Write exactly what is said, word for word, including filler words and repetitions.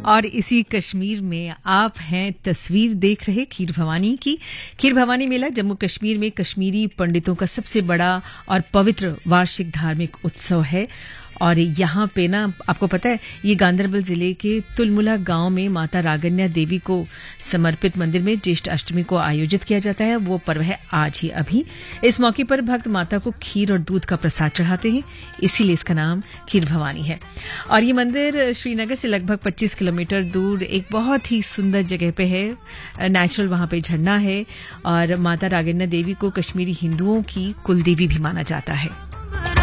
और इसी कश्मीर में आप हैं तस्वीर देख रहे खीर भवानी की। खीर भवानी मेला जम्मू कश्मीर में कश्मीरी पंडितों का सबसे बड़ा और पवित्र वार्षिक धार्मिक उत्सव है। और यहाँ पे ना आपको पता है ये गांदरबल जिले के तुलमुला गांव में माता रागन्या देवी को समर्पित मंदिर में ज्येष्ठ अष्टमी को आयोजित किया जाता है। वो पर्व है आज ही अभी। इस मौके पर भक्त माता को खीर और दूध का प्रसाद चढ़ाते हैं, इसीलिए इसका नाम खीर भवानी है। और ये मंदिर श्रीनगर से लगभग पच्चीस किलोमीटर दूर एक बहुत ही सुंदर जगह पे है। नेचुरल वहां पे झरना है और माता रागन्या देवी को कश्मीरी हिंदुओं की कुलदेवी भी माना जाता है।